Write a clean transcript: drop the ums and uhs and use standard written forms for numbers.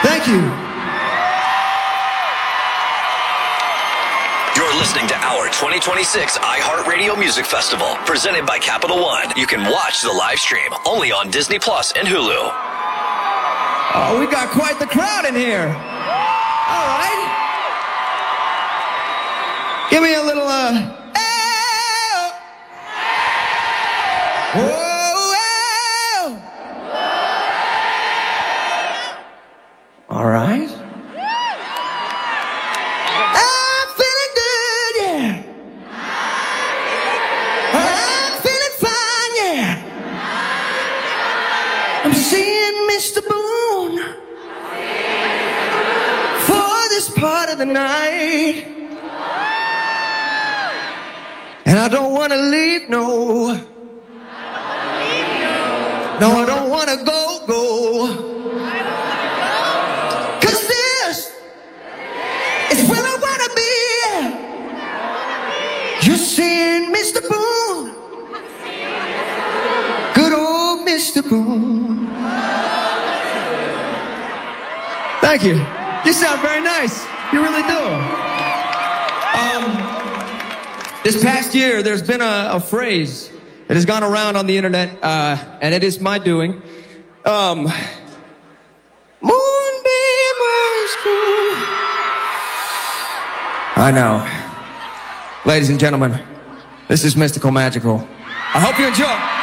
Thank you. You're listening to our 2026 iHeartRadio Music Festival, presented by Capital One. You can watch the live stream only on Disney Plus and Hulu. Oh, we got quite the crowd in here. All right. Give me a little, whoa. All right. I'm feeling good, yeah. I'm feeling fine, yeah. I'm seeing Mr. Boone for this part of the night. And I don't want to leave, no. No, I don't want to go. 'Cause this is where I want to be. You're seeing Mr. Boone. Good old Mr. Boone. Thank you. You sound very nice. You really do. This past year, there's been a phrase that has gone around on the internet, and it is my doing. Moonbeam High School. I know. Ladies and gentlemen, this is Mystical Magical. I hope you enjoy.